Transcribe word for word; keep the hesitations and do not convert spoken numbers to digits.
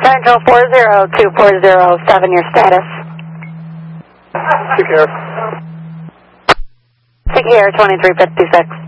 Central four zero two four zero seven, your status. Take care. Take care, twenty-three fifty-six.